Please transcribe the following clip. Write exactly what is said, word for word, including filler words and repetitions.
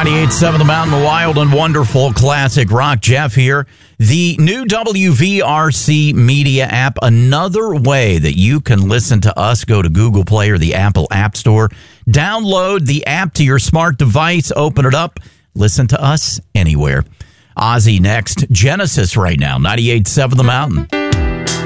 ninety-eight point seven The Mountain, the wild and wonderful classic rock. Jeff here. The new W V R C Media app, another way that you can listen to us. Go to Google Play or the Apple App Store. Download the app to your smart device. Open it up. Listen to us anywhere. Ozzy next. Genesis right now. ninety-eight point seven The Mountain.